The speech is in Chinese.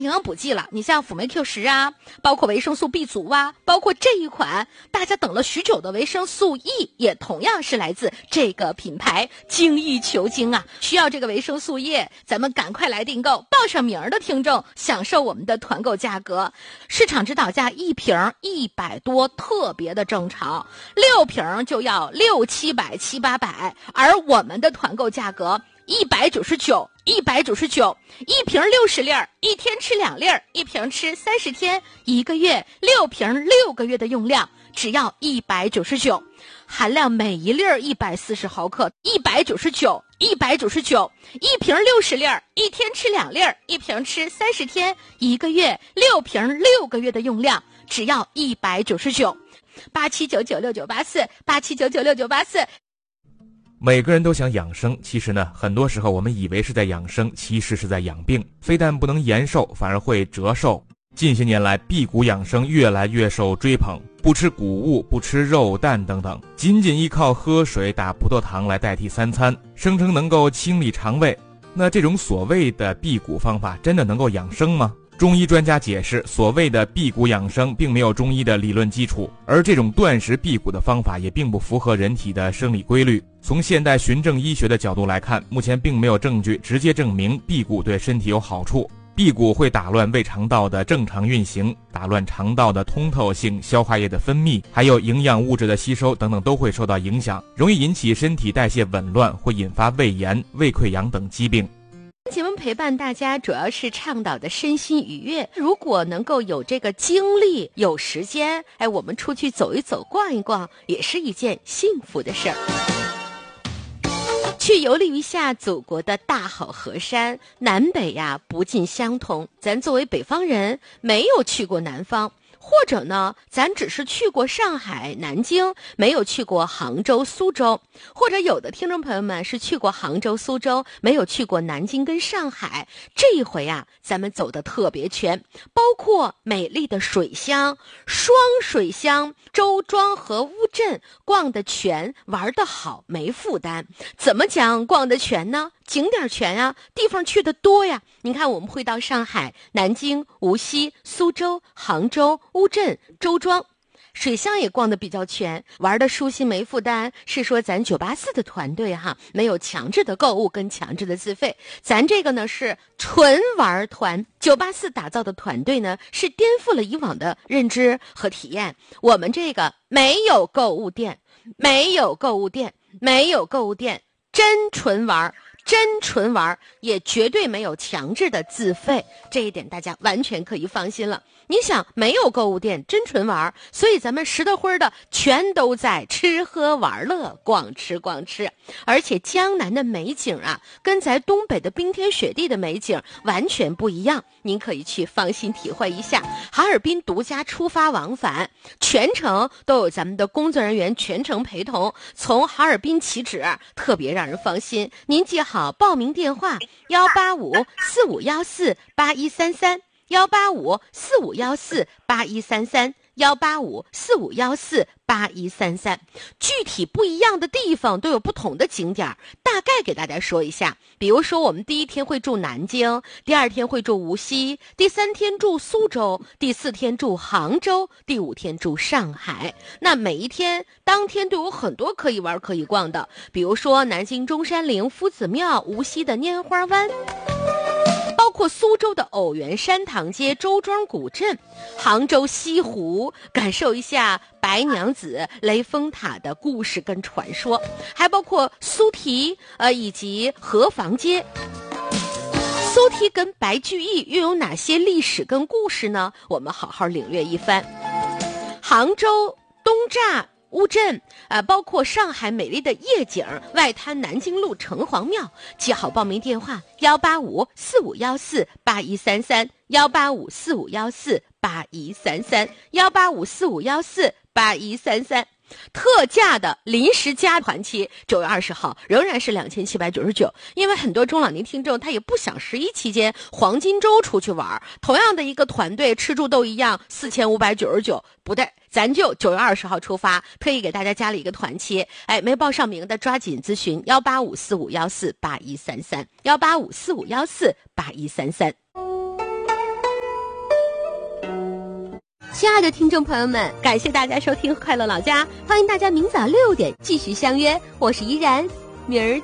营养补剂了，你像辅酶 Q10啊，包括维生素 B 族啊，包括这一款大家等了许久的维生素 E， 也同样是来自这个品牌精益求精啊！需要这个维生素 E， 咱们赶快来订购，报上名的听众享受我们的团购价格，市场指导价一瓶100多，特别的正常，6瓶就要6、700、7、800，而我们的团购价格199，一瓶60粒儿，一天吃2粒儿，一瓶吃30天，1个月，6瓶6个月的用量，只要199，含量每一粒儿140毫克，199，一瓶60粒儿，一天吃2粒儿，一瓶吃30天，1个月，6瓶6个月的用量，只要199，87996984，87996984。 每个人都想养生，其实呢，很多时候我们以为是在养生，其实是在养病，非但不能延寿，反而会折寿。近些年来，辟谷养生越来越受追捧，不吃谷物，不吃肉蛋等等，仅仅依靠喝水、打葡萄糖来代替3餐，声称能够清理肠胃。那这种所谓的辟谷方法真的能够养生吗？中医专家解释，所谓的辟谷养生并没有中医的理论基础，而这种断食辟谷的方法也并不符合人体的生理规律。从现代循证医学的角度来看，目前并没有证据直接证明辟谷对身体有好处。辟谷会打乱胃肠道的正常运行，打乱肠道的通透性，消化液的分泌，还有营养物质的吸收等等都会受到影响，容易引起身体代谢紊乱，会引发胃炎、胃溃疡等疾病。 节目陪伴大家主要是倡导的身心愉悦，如果能够有这个精力有时间，我们出去走一走逛一逛也是一件幸福的事儿。去游历一下祖国的大好河山，南北呀不尽相同，咱作为北方人没有去过南方，或者呢咱只是去过上海、南京，没有去过杭州、苏州，或者有的听众朋友们是去过杭州、苏州，没有去过南京跟上海。这一回啊咱们走的特别全，包括美丽的水乡、双水乡、周庄和乌镇，逛得全，玩得好，没负担。怎么讲逛得全呢？景点全啊，地方去的多呀。你看我们会到上海、南京、无锡、苏州、杭州、乌镇、周庄，水乡也逛得比较全，玩的舒心没负担。是说咱984的团队没有强制的购物跟强制的自费，咱这个呢是纯玩团。984打造的团队呢是颠覆了以往的认知和体验。我们这个没有购物店，真纯玩，也绝对没有强制的自费，这一点大家完全可以放心了。你想，没有购物店，真纯玩，所以咱们实得灰的全都在吃喝玩乐，逛吃。而且江南的美景啊，跟咱东北的冰天雪地的美景完全不一样，您可以去放心体会一下。哈尔滨独家出发往返，全程都有咱们的工作人员全程陪同，从哈尔滨起止，特别让人放心。您记好报名电话18545148133，18545148133，18545148133。具体不一样的地方都有不同的景点，大概给大家说一下。比如说我们第1天会住南京，第2天会住无锡，第3天住苏州，第4天住杭州，第5天住上海。那每一天当天都有很多可以玩可以逛的，比如说南京中山陵、夫子庙，无锡的拈花湾，包括苏州的偶园山塘街、周庄古镇，杭州西湖，感受一下白娘子、雷峰塔的故事跟传说，还包括苏堤以及河坊街。苏堤跟白居易又有哪些历史跟故事呢？我们好好领略一番。杭州东栅、乌镇包括上海美丽的夜景、外滩南京路城隍庙。记好报名电话18545148133，18545148133，18545148133。特价的临时加团期，9月20号仍然是2799，因为很多中老年听众他也不想11期间黄金周出去玩，同样的一个团队吃住都一样，4599，不对，咱就9月20号出发，特意给大家加了一个团期。没报上名的抓紧咨询18545148133，18545148133。 亲爱的听众朋友们，感谢大家收听快乐老家，欢迎大家明早6点继续相约，我是依然，明儿